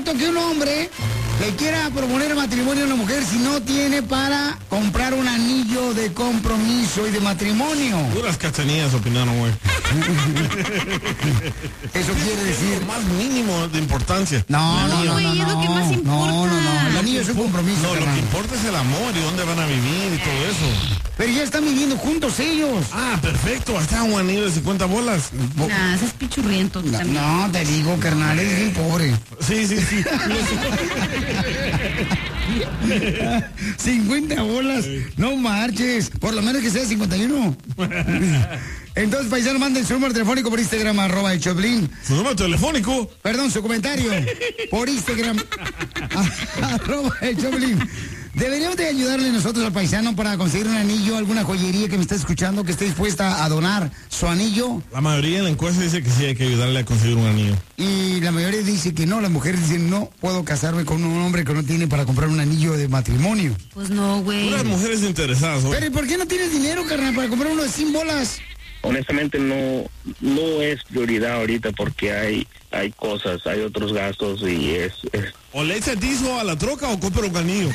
correcto que un hombre le quiera proponer matrimonio a una mujer si no tiene para comprar un anillo de compromiso y de matrimonio? Puras cachanillas opinaron, güey. Eso quiere decir... Lo más mínimo de importancia. No, güey, es lo que más importa. El anillo es un compromiso. No, lo que importa es el amor y dónde van a vivir y todo eso. Pero ya están viviendo juntos ellos. Ah, perfecto. Hasta un anillo de 50 bolas. Nah, ese es pichurriento también. No, te digo, carnal, es bien pobre. Sí. 50 bolas, no marches, por lo menos que sea 51. Entonces, paisano, manden su número telefónico por Instagram, @el Choplin. ¿Su número telefónico? Perdón, su comentario por Instagram, @el Choplin. Deberíamos de ayudarle nosotros al paisano para conseguir un anillo, alguna joyería que me está escuchando que esté dispuesta a donar su anillo. La mayoría en la encuesta dice que sí hay que ayudarle a conseguir un anillo. Y la mayoría dice que no, las mujeres dicen no puedo casarme con un hombre que no tiene para comprar un anillo de matrimonio. Pues no, güey. Puras mujeres interesadas, ¿no? Pero ¿y por qué no tienes dinero, carnal, para comprar uno de 100 bolas? Honestamente no es prioridad ahorita porque hay cosas, hay otros gastos y es... O le echa tizo a la troca o compra un anillo.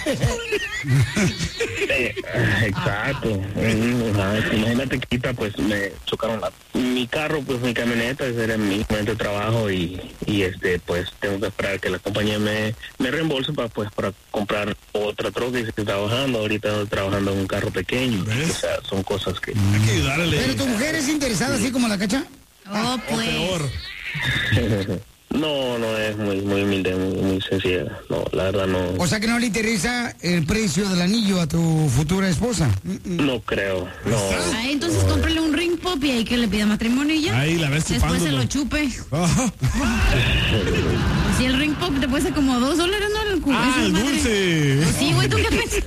Exacto. Imagínate que ahorita pues me chocaron mi carro, pues mi camioneta, ese era mi momento de trabajo y pues tengo que esperar que la compañía me reembolse para comprar otra troca y estoy trabajando. Ahorita estoy trabajando en un carro pequeño. ¿Ves? O sea, son cosas que... Hay que ayudarle. ¿Pero tu mujer es interesada así como la Cacha? Oh, pues. Peor. No, es muy humilde, muy sencilla. No, la verdad no. O sea que no le interesa el precio del anillo a tu futura esposa. No creo, no. Ah, entonces cómprale un ring pop y ahí que le pida matrimonio y ya. Ahí la ves Después se chupándolo. lo chupe. Ajá. Si el ring pop te cuesta como $2, ¿no? Ah, el dulce. Pues sí, güey, ¿tú qué piensas?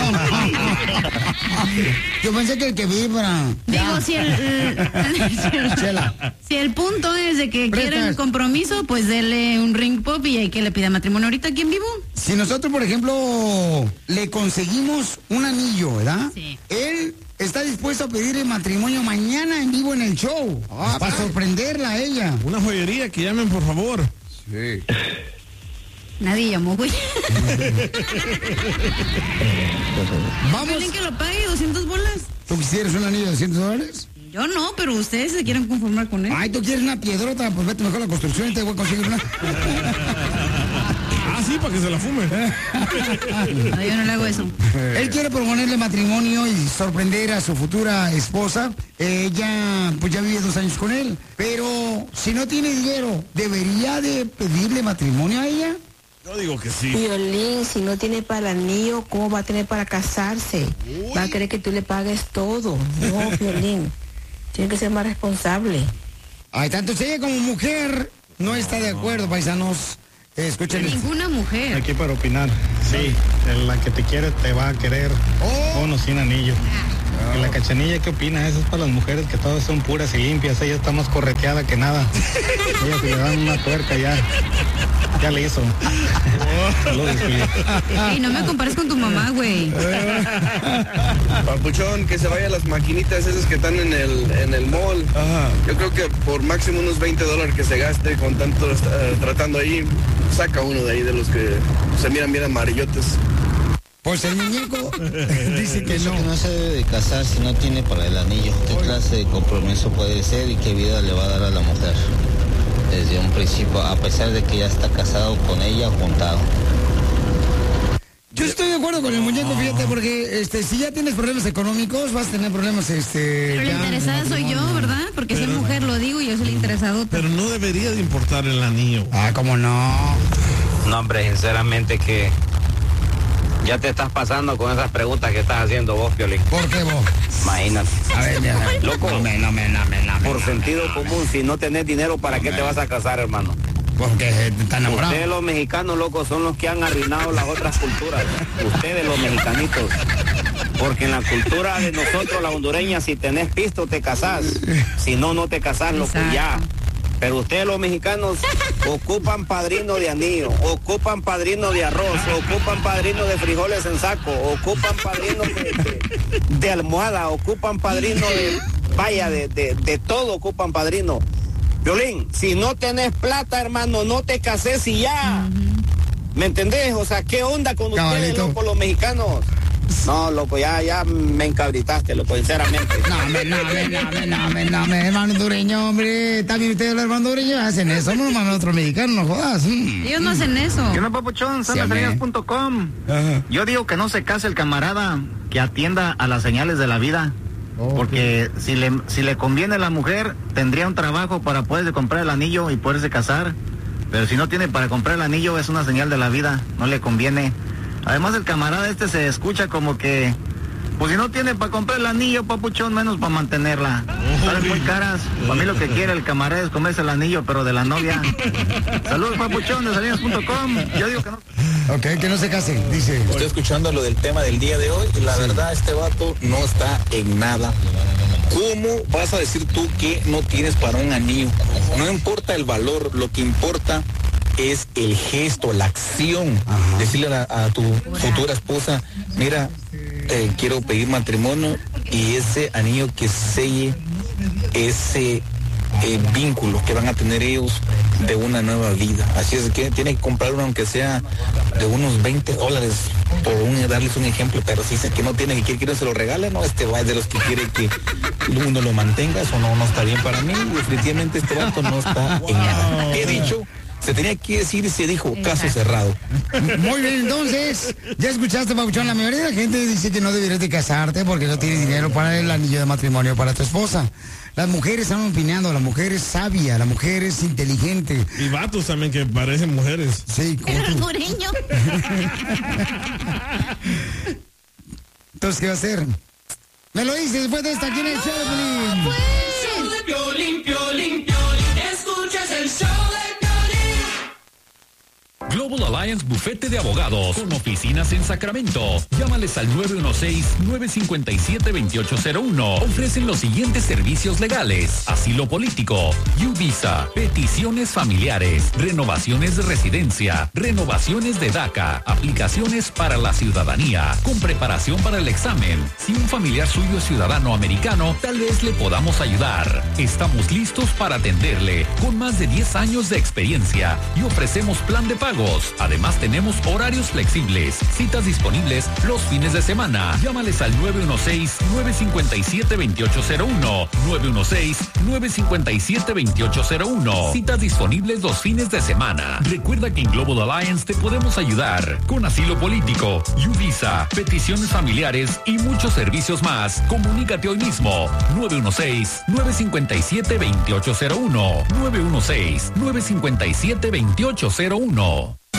Yo pensé que el que vibra. Digo, si el punto es de que Prestas. quieren compromiso, pues dele un ring pop y hay que le pida matrimonio ahorita aquí en vivo. Si nosotros, por ejemplo, le conseguimos un anillo, ¿verdad? Sí. Él está dispuesto a pedirle matrimonio mañana en vivo en el show. Para sorprenderla a ella. Una joyería, que llamen por favor. Sí. Nadie llamó, güey. Vamos. ¿Quieren que lo pague 200 bolas? ¿Tú quisieras un anillo de $100? Yo no, pero ustedes se quieren conformar con él. Ay, ¿tú quieres una piedrota? Pues vete mejor a la construcción y te voy a conseguir una. Ah, sí, para que se la fume. No, yo no le hago eso. Él quiere proponerle matrimonio y sorprender a su futura esposa. Ella, pues ya vive 2 años con él. Pero si no tiene dinero, ¿debería de pedirle matrimonio a ella? Yo digo que sí. Violín, si no tiene para el anillo, ¿cómo va a tener para casarse? Va a querer que tú le pagues todo. No, Violín. Tiene que ser más responsable. Ay, tanto ella como mujer no está de acuerdo, paisanos. Escuchen. Ninguna mujer. Aquí para opinar, sí, la que te quiere te va a querer con o sin anillo. ¿Y la Cachanilla qué opina? Eso es para las mujeres que todas son puras y limpias, ella está más correteada que nada. Ella si le dan una tuerca ya le hizo. Saludos, Julia. Ey, no me compares con tu mamá, güey. Papuchón, que se vaya a las maquinitas esas que están en el mall. Ajá. Yo creo que por máximo unos $20 que se gaste con tanto tratando ahí, saca uno de ahí de los que se miran bien amarillotes. Pues el muñeco dice que Pienso no. que no se debe de casar si no tiene para el anillo. ¿Qué clase de compromiso puede ser y qué vida le va a dar a la mujer? Desde un principio, a pesar de que ya está casado con ella o juntado. Yo estoy de acuerdo con el muñeco, fíjate, porque si ya tienes problemas económicos, vas a tener problemas, Pero la ya interesada de soy yo, matrimonio. ¿verdad? Porque soy mujer, lo digo, y yo soy la interesada. Pero no debería de importar el anillo. Ah, ¿cómo no? No, hombre, sinceramente que ya te estás pasando con esas preguntas que estás haciendo vos, Piolín. ¿Por qué vos? Imagínate. A ver, mira. Loco, No me. por sentido común, si no tenés dinero, ¿para qué te vas a casar, hermano? Porque están enamorados. Ustedes los mexicanos, locos, son los que han arruinado las otras culturas. Ustedes los mexicanitos. Porque en la cultura de nosotros, la hondureña, si tenés pisto, te casás. Si no, no te casás, loco, ya. Pero ustedes los mexicanos ocupan padrino de anillo, ocupan padrino de arroz, ocupan padrino de frijoles en saco, ocupan padrino de almohada, ocupan padrino de... Vaya, de todo ocupan padrino. Violín, si no tenés plata, hermano, no te cases y ya. ¿Me entendés? O sea, ¿qué onda con ustedes, Cabalito. loco, los mexicanos? No, loco, ya me encabritaste, loco, sinceramente. No, hermano hondureño, hombre. También ustedes los hermanos hondureños hacen eso, no hermano otro mexicano, no jodas. Ellos no hacen eso. Yo no, papuchón, Sí, hombre. sanasalinas.com. Yo digo que no se case el camarada, que atienda a las señales de la vida. Porque si le conviene a la mujer, tendría un trabajo para poderse comprar el anillo y poderse casar. Pero si no tiene para comprar el anillo, es una señal de la vida, no le conviene. Además, el camarada se escucha como que, pues si no tiene para comprar el anillo, papuchón, menos para mantenerla. Salen muy caras. Para mí lo que quiere el camarada es comerse el anillo, pero de la novia. Saludos, papuchón, de salinas.com. Yo digo que no. Ok, que no se case, dice. Estoy escuchando lo del tema del día de hoy y la verdad este vato no está en nada. ¿Cómo vas a decir tú que no tienes para un anillo? No importa el valor, lo que importa es el gesto, la acción. Decirle a tu futura esposa, mira, quiero pedir matrimonio y ese anillo que selle ese vínculo que van a tener ellos de una nueva vida. Así es que tiene que comprar uno aunque sea de unos $20 por darles un ejemplo, pero si dice que no tiene, que quiere se lo regala, no, este va de los que quiere que uno lo mantenga, eso no está bien para mí. Definitivamente este vato no está en nada. He dicho, se tenía que decir y se dijo, caso cerrado. Muy bien, entonces, ya escuchaste, Pabuchón, la mayoría de la gente dice que no deberías de casarte porque no tienes dinero para el anillo de matrimonio para tu esposa. Las mujeres están opinando, la mujer es sabia, la mujer es inteligente. Y vatos también que parecen mujeres. Sí, como tú. Hondureño. Entonces, ¿qué va a hacer? Me lo dices después de esta aquí en el show de Piolín. Piolín, escuchas el show de Global Alliance Bufete de Abogados, con oficinas en Sacramento. Llámales al 916-957-2801. Ofrecen los siguientes servicios legales: asilo político, U-Visa, peticiones familiares, renovaciones de residencia, renovaciones de DACA, aplicaciones para la ciudadanía, con preparación para el examen. Si un familiar suyo es ciudadano americano, tal vez le podamos ayudar. Estamos listos para atenderle, con más de 10 años de experiencia, y ofrecemos plan de pago. Además, tenemos horarios flexibles, citas disponibles los fines de semana. Llámales al 916-957-2801. 916-957-2801. Citas disponibles los fines de semana. Recuerda que en Global Alliance te podemos ayudar con asilo político, U-Visa, peticiones familiares y muchos servicios más. Comunícate hoy mismo. 916-957-2801. 916-957-2801.